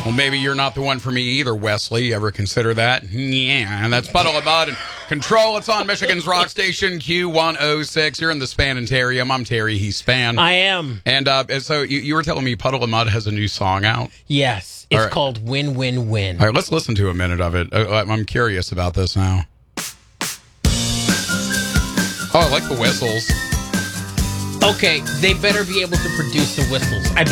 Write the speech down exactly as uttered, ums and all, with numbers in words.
Well, maybe you're not the one for me either, Wesley. You ever consider that? Yeah, and that's Puddle of Mud and Control. It's on Michigan's Rock Station, Q one oh six. You're in the Spanitarium. I'm Terry. He's Span. I am. And uh, so you, you were telling me Puddle of Mud has a new song out? Yes. It's right. called Win, Win, Win. All right, let's listen to a minute of it. Uh, I'm curious about this now. Oh, I like the whistles. Okay, they better be able to produce the whistles. I